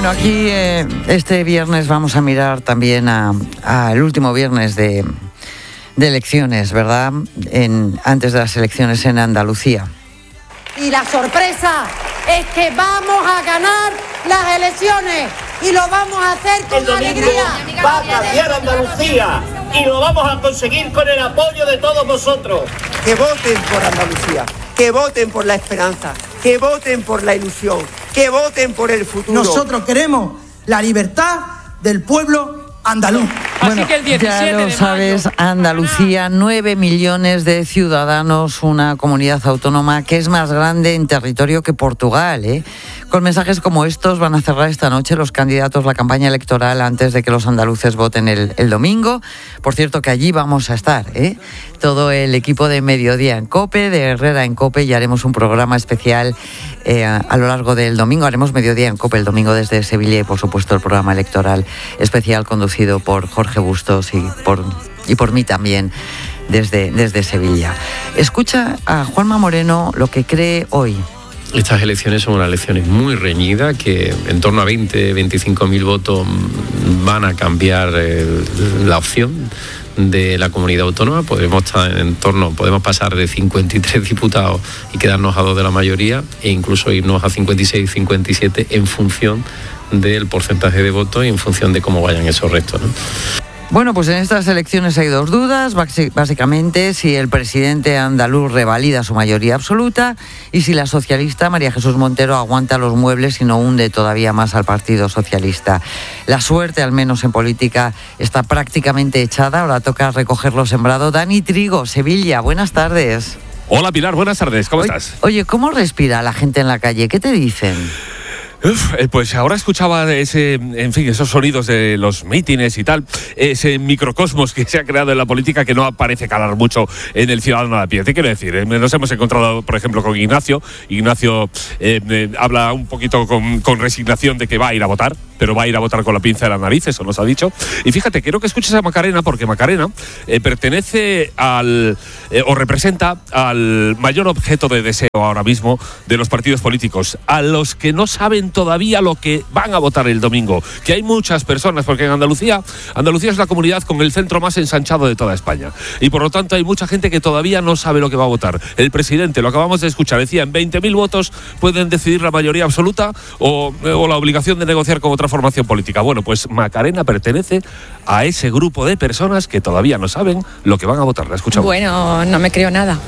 Bueno, aquí este viernes vamos a mirar también al último viernes de elecciones, ¿verdad? Antes de las elecciones en Andalucía. Y la sorpresa es que vamos a ganar las elecciones y lo vamos a hacer con alegría. Va a cambiar Andalucía y lo vamos a conseguir con el apoyo de todos vosotros. Que voten por Andalucía, que voten por la esperanza, que voten por la ilusión, que voten por el futuro. Nosotros queremos la libertad del pueblo andaluz. Bueno, así que el 17 ya lo sabes, Andalucía, 9 millones de ciudadanos, una comunidad autónoma que es más grande en territorio que Portugal, ¿eh? Con mensajes como estos van a cerrar esta noche los candidatos la campaña electoral antes de que los andaluces voten el domingo. Por cierto, que allí vamos a estar, ¿eh? Todo el equipo de Mediodía en COPE, de Herrera en COPE, y haremos un programa especial a lo largo del domingo. Haremos Mediodía en COPE el domingo desde Sevilla y, por supuesto, el programa electoral especial conducido por Jorge Bustos y por mí también desde Sevilla. Escucha a Juanma Moreno lo que cree hoy. Estas elecciones son unas elecciones muy reñidas, que en torno a 25.000 votos van a cambiar la opción de la comunidad autónoma. Podemos pasar de 53 diputados y quedarnos a 2 de la mayoría, e incluso irnos a 56, 57 en función del porcentaje de votos y en función de cómo vayan esos restos, ¿no? Bueno, pues en estas elecciones hay dos dudas, básicamente si el presidente andaluz revalida su mayoría absoluta y si la socialista María Jesús Montero aguanta los muebles y no hunde todavía más al Partido Socialista. La suerte, al menos en política, está prácticamente echada, ahora toca recoger lo sembrado. Dani Trigo, Sevilla, buenas tardes. Hola Pilar, buenas tardes, ¿cómo estás? Oye, ¿cómo respira la gente en la calle? ¿Qué te dicen? Pues ahora escuchaba esos sonidos de los mítines y tal, ese microcosmos que se ha creado en la política que no parece calar mucho en el ciudadano de a pie. ¿Qué quiero decir? Nos hemos encontrado, por ejemplo, con Ignacio. Ignacio habla un poquito con resignación de que va a ir a votar, pero va a ir a votar con la pinza de la nariz, eso nos ha dicho. Y fíjate, quiero que escuches a Macarena, porque Macarena pertenece o representa al mayor objeto de deseo ahora mismo de los partidos políticos, a los que no saben todavía lo que van a votar el domingo, que hay muchas personas, porque en Andalucía es la comunidad con el centro más ensanchado de toda España, y por lo tanto hay mucha gente que todavía no sabe lo que va a votar. El presidente, lo acabamos de escuchar, decía, en 20.000 votos pueden decidir la mayoría absoluta o la obligación de negociar con otra formación política. Bueno, pues Macarena pertenece a ese grupo de personas que todavía no saben lo que van a votar. ¿La escuchamos? Bueno, no me creo nada.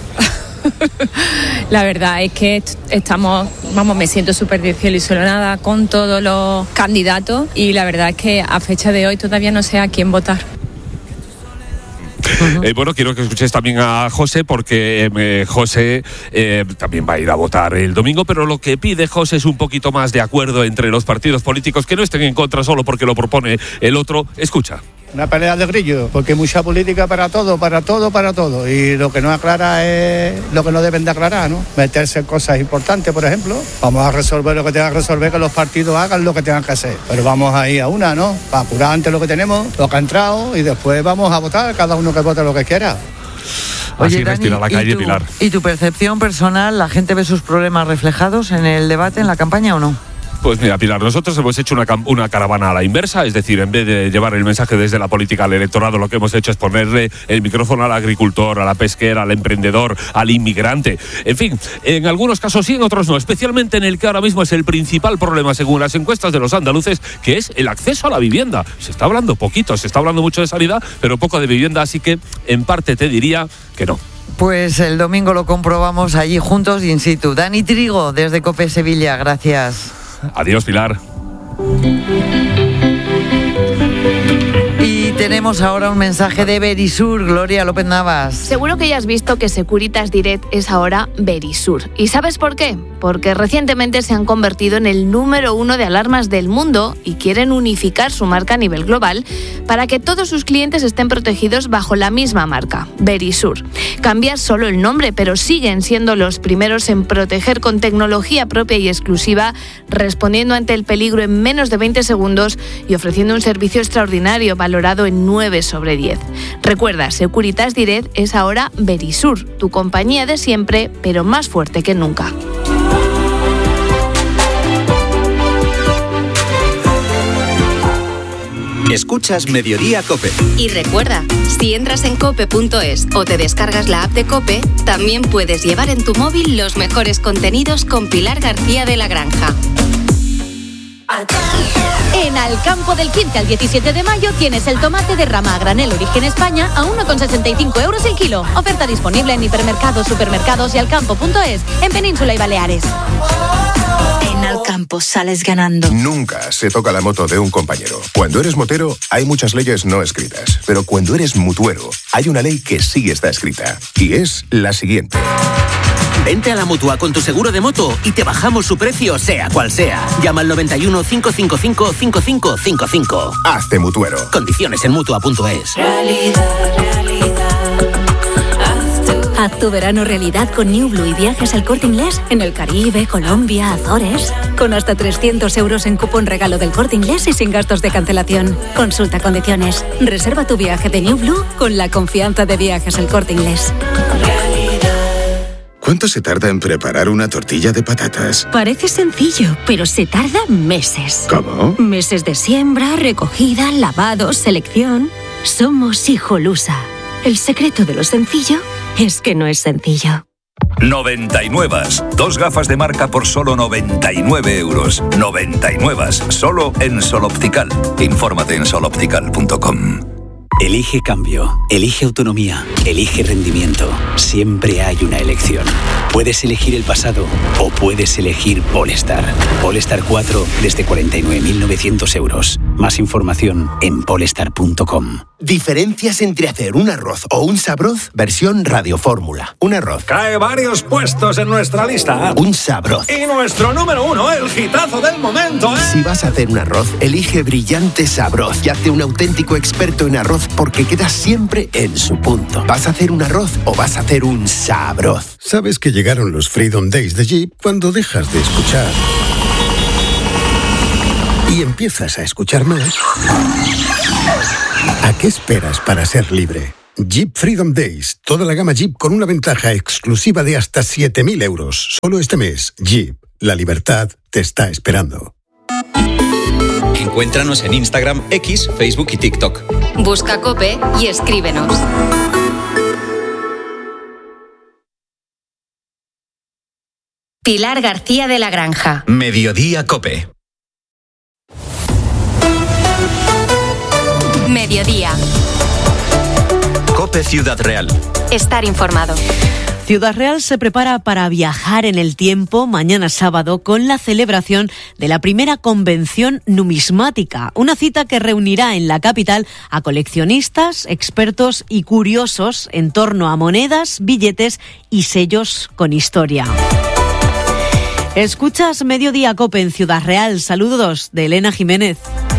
La verdad es que me siento súper desilusionada con todos los candidatos, y la verdad es que a fecha de hoy todavía no sé a quién votar. Bueno, quiero que escuches también a José, porque José también va a ir a votar el domingo, pero lo que pide José es un poquito más de acuerdo entre los partidos políticos, que no estén en contra solo porque lo propone el otro. Escucha. Una pelea de grillos, porque hay mucha política para todo, y lo que no aclara es lo que no deben de aclarar, ¿no? Meterse en cosas importantes, por ejemplo. Vamos a resolver lo que tengan que resolver, que los partidos hagan lo que tengan que hacer. Pero vamos a ir a una, ¿no? Para apurar antes lo que tenemos, lo que ha entrado, y después vamos a votar, cada uno que vote lo que quiera. Oye, así respira la calle, Pilar. ¿Y tu percepción personal, la gente ve sus problemas reflejados en el debate, en la campaña o no? Pues mira, Pilar, nosotros hemos hecho una caravana a la inversa, es decir, en vez de llevar el mensaje desde la política al electorado, lo que hemos hecho es ponerle el micrófono al agricultor, a la pesquera, al emprendedor, al inmigrante. En fin, en algunos casos sí, en otros no, especialmente en el que ahora mismo es el principal problema, según las encuestas de los andaluces, que es el acceso a la vivienda. Se está hablando poquito, se está hablando mucho de sanidad, pero poco de vivienda, así que en parte te diría que no. Pues el domingo lo comprobamos allí juntos in situ. Dani Trigo, desde COPE Sevilla, gracias. Adiós, Pilar. Y tenemos ahora un mensaje de Verisur, Gloria López Navas. Seguro que ya has visto que Securitas Direct es ahora Verisur. ¿Y sabes por qué? Porque recientemente se han convertido en el número 1 de alarmas del mundo y quieren unificar su marca a nivel global para que todos sus clientes estén protegidos bajo la misma marca, Verisur. Cambia solo el nombre, pero siguen siendo los primeros en proteger con tecnología propia y exclusiva, respondiendo ante el peligro en menos de 20 segundos y ofreciendo un servicio extraordinario valorado en 9 sobre 10. Recuerda, Securitas Direct es ahora Verisur, tu compañía de siempre, pero más fuerte que nunca. Escuchas Mediodía COPE. Y recuerda, si entras en cope.es o te descargas la app de COPE, también puedes llevar en tu móvil los mejores contenidos con Pilar García de la Granja. En Alcampo del 15 al 17 de mayo tienes el tomate de rama a granel Origen España a 1,65 euros el kilo. Oferta disponible en hipermercados, supermercados y alcampo.es, en Península y Baleares. En Alcampo sales ganando. Nunca se toca la moto de un compañero. Cuando eres motero, hay muchas leyes no escritas. Pero cuando eres mutuero, hay una ley que sí está escrita. Y es la siguiente. Vente a la Mutua con tu seguro de moto y te bajamos su precio, sea cual sea. Llama al 91 555 5555. Hazte mutuero. Condiciones en Mutua.es. Haz tu verano realidad con New Blue y viajes al Corte Inglés en el Caribe, Colombia, Azores. Con hasta 300 euros en cupón regalo del Corte Inglés y sin gastos de cancelación. Consulta condiciones. Reserva tu viaje de New Blue con la confianza de Viajes al Corte Inglés. ¿Cuánto se tarda en preparar una tortilla de patatas? Parece sencillo, pero se tarda meses. ¿Cómo? Meses de siembra, recogida, lavado, selección. Somos Hijolusa. El secreto de lo sencillo es que no es sencillo. 99. 2 gafas de marca por solo 99 euros. 99. Solo en Sol Optical. Infórmate en soloptical.com. Elige cambio, elige autonomía, elige rendimiento. Siempre hay una elección. Puedes elegir el pasado o puedes elegir Polestar. Polestar 4 desde 49.900 euros. Más información en polestar.com. Diferencias entre hacer un arroz o un sabroz versión radiofórmula. Un arroz. Cae varios puestos en nuestra lista. Un sabroz. Y nuestro número 1, el hitazo del momento, ¿eh? Si vas a hacer un arroz, elige Brillante Sabroz y hazte un auténtico experto en arroz porque quedas siempre en su punto. ¿Vas a hacer un arroz o vas a hacer un sabroz? ¿Sabes que llegaron los Freedom Days de Jeep cuando dejas de escuchar y empiezas a escuchar más? ¿A qué esperas para ser libre? Jeep Freedom Days. Toda la gama Jeep con una ventaja exclusiva de hasta 7.000 euros. Solo este mes. Jeep. La libertad te está esperando. Encuéntranos en Instagram, X, Facebook y TikTok. Busca COPE y escríbenos. Pilar García de la Granja. Mediodía COPE. Mediodía. COPE Ciudad Real. Estar informado. Ciudad Real se prepara para viajar en el tiempo mañana sábado con la celebración de la primera convención numismática, una cita que reunirá en la capital a coleccionistas, expertos y curiosos en torno a monedas, billetes y sellos con historia. Escuchas Mediodía COPE en Ciudad Real. Saludos de Elena Jiménez.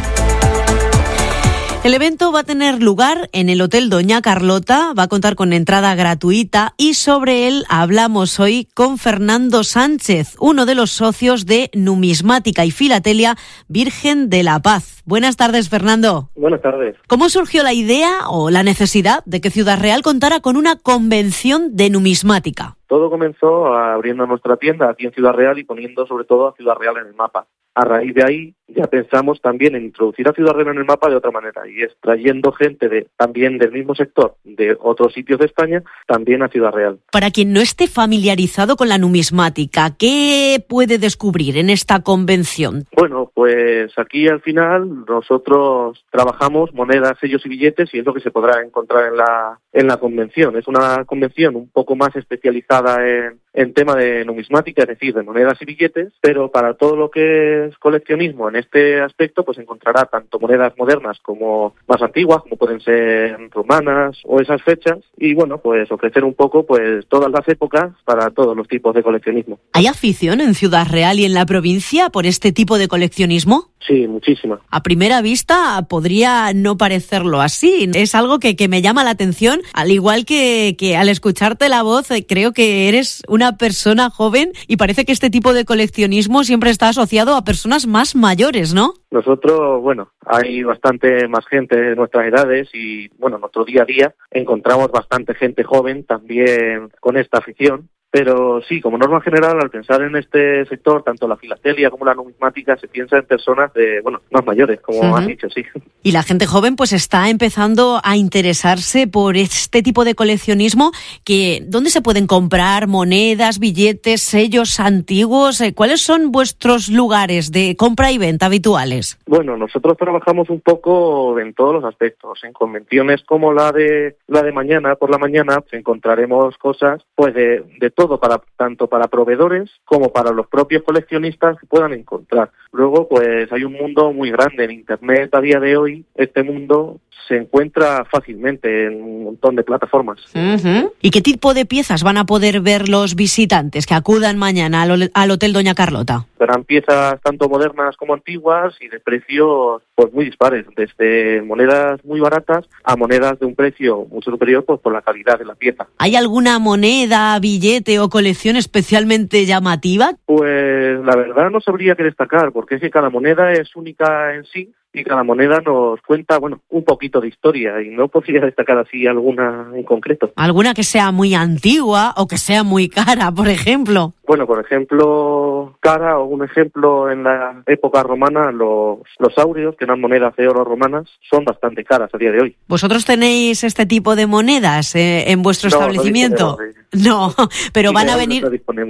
El evento va a tener lugar en el Hotel Doña Carlota, va a contar con entrada gratuita y sobre él hablamos hoy con Fernando Sánchez, uno de los socios de Numismática y Filatelia Virgen de la Paz. Buenas tardes, Fernando. Buenas tardes. ¿Cómo surgió la idea o la necesidad de que Ciudad Real contara con una convención de numismática? Todo comenzó abriendo nuestra tienda aquí en Ciudad Real y poniendo sobre todo a Ciudad Real en el mapa. A raíz de ahí ya pensamos también en introducir a Ciudad Real en el mapa de otra manera, y es trayendo gente también del mismo sector, de otros sitios de España, también a Ciudad Real. Para quien no esté familiarizado con la numismática, ¿qué puede descubrir en esta convención? Bueno, pues aquí al final nosotros trabajamos monedas, sellos y billetes, y es lo que se podrá encontrar en la convención. Es una convención un poco más especializada en tema de numismática, es decir, de monedas y billetes, pero para todo lo que es coleccionismo en este aspecto, pues encontrará tanto monedas modernas como más antiguas, como pueden ser romanas o esas fechas, y bueno, pues ofrecer un poco pues todas las épocas para todos los tipos de coleccionismo. ¿Hay afición en Ciudad Real y en la provincia por este tipo de coleccionismo? Sí, muchísima. A primera vista podría no parecerlo así. Es algo que me llama la atención, al igual que al escucharte la voz, creo que eres una persona joven y parece que este tipo de coleccionismo siempre está asociado a personas más mayores, ¿no? Nosotros, bueno, hay bastante más gente de nuestras edades y, bueno, en nuestro día a día encontramos bastante gente joven también con esta afición. Pero sí, como norma general, al pensar en este sector, tanto la filatelia como la numismática, se piensa en personas más mayores, como has dicho, sí. Y la gente joven pues está empezando a interesarse por este tipo de coleccionismo. ¿Dónde se pueden comprar monedas, billetes, sellos antiguos? ¿Cuáles son vuestros lugares de compra y venta habituales? Bueno, nosotros trabajamos un poco en todos los aspectos. En convenciones como la de mañana, por la mañana, encontraremos cosas pues de todo, tanto para proveedores como para los propios coleccionistas que puedan encontrar. Luego, pues hay un mundo muy grande en Internet a día de hoy. Este mundo se encuentra fácilmente en un montón de plataformas. Uh-huh. ¿Y qué tipo de piezas van a poder ver los visitantes que acudan mañana al Hotel Doña Carlota? Serán piezas tanto modernas como antiguas y de precios pues muy dispares, desde monedas muy baratas a monedas de un precio mucho superior pues por la calidad de la pieza. ¿Hay alguna moneda, billete o colección especialmente llamativa? Pues la verdad no sabría qué destacar, porque es que cada moneda es única en sí y cada moneda nos cuenta, un poquito de historia y no podría destacar así alguna en concreto. ¿Alguna que sea muy antigua o que sea muy cara, por ejemplo? Bueno, por ejemplo, cara o un ejemplo en la época romana, los áureos, que eran monedas de oro romanas, son bastante caras a día de hoy. ¿Vosotros tenéis este tipo de monedas en vuestro establecimiento? No, pero van a venir.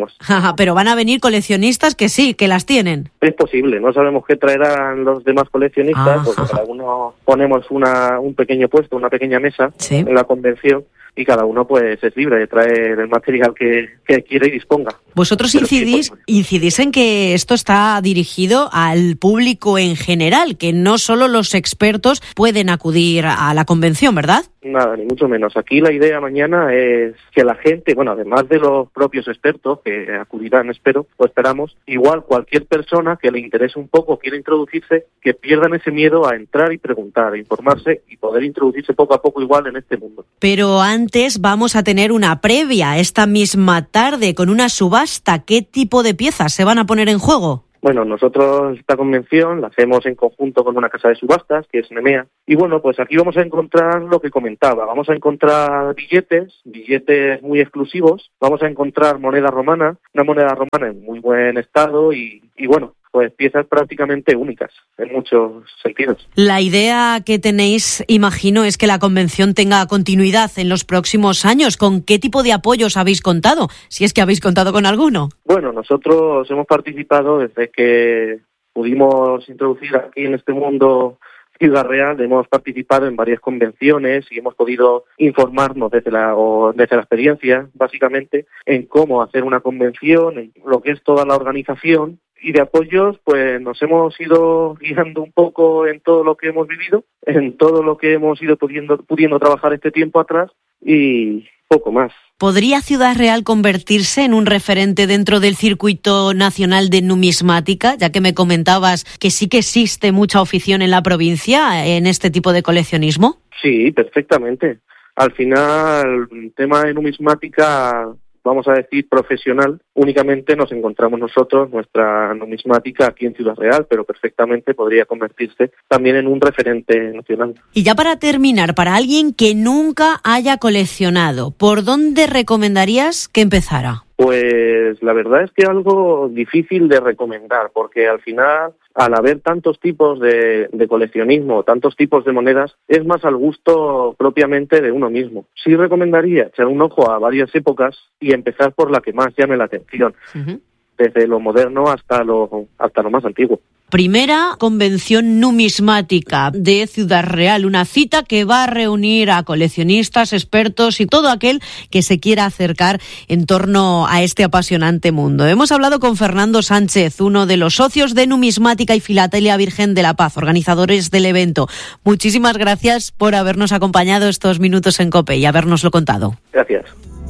Pero van a venir coleccionistas que sí, que las tienen. Es posible, no sabemos qué traerán los demás coleccionistas, porque cada uno ponemos un pequeño puesto, una pequeña mesa en la convención. Y cada uno pues es libre de traer el material que quiera y disponga. Vosotros incidís en que esto está dirigido al público en general, que no solo los expertos pueden acudir a la convención, ¿verdad? Nada, ni mucho menos. Aquí la idea mañana es que la gente, además de los propios expertos que acudirán, esperamos, igual cualquier persona que le interese un poco, quiera introducirse, que pierdan ese miedo a entrar y preguntar, a informarse y poder introducirse poco a poco igual en este mundo. Pero antes vamos a tener una previa esta misma tarde con una subasta. ¿Qué tipo de piezas se van a poner en juego? Bueno, nosotros esta convención la hacemos en conjunto con una casa de subastas, que es Nemea, y pues aquí vamos a encontrar lo que comentaba, vamos a encontrar billetes muy exclusivos, vamos a encontrar moneda romana, una moneda romana en muy buen estado y pues piezas prácticamente únicas en muchos sentidos. La idea que tenéis, imagino, es que la convención tenga continuidad en los próximos años. ¿Con qué tipo de apoyos habéis contado? Si es que habéis contado con alguno. Bueno, nosotros hemos participado desde que pudimos introducir aquí en este mundo Ciudad Real, hemos participado en varias convenciones y hemos podido informarnos desde la experiencia, básicamente, en cómo hacer una convención, en lo que es toda la organización. Y de apoyos, pues nos hemos ido guiando un poco en todo lo que hemos vivido, en todo lo que hemos ido pudiendo trabajar este tiempo atrás y poco más. ¿Podría Ciudad Real convertirse en un referente dentro del circuito nacional de numismática, ya que me comentabas que sí que existe mucha afición en la provincia en este tipo de coleccionismo? Sí, perfectamente. Al final, el tema de numismática, vamos a decir profesional, únicamente nos encontramos nosotros, nuestra numismática aquí en Ciudad Real, pero perfectamente podría convertirse también en un referente nacional. Y ya para terminar, para alguien que nunca haya coleccionado, ¿por dónde recomendarías que empezara? Pues la verdad es que algo difícil de recomendar, porque al final, al haber tantos tipos de coleccionismo, tantos tipos de monedas, es más al gusto propiamente de uno mismo. Sí recomendaría echar un ojo a varias épocas y empezar por la que más llame la atención, desde lo moderno hasta lo más antiguo. Primera convención numismática de Ciudad Real, una cita que va a reunir a coleccionistas, expertos y todo aquel que se quiera acercar en torno a este apasionante mundo. Hemos hablado con Fernando Sánchez, uno de los socios de Numismática y Filatelia Virgen de la Paz, organizadores del evento. Muchísimas gracias por habernos acompañado estos minutos en COPE y habérnoslo contado. Gracias.